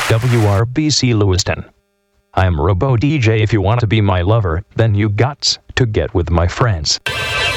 WRBC Lewiston. I'm Robo DJ. If you want to be my lover, then you gots to get with my friends.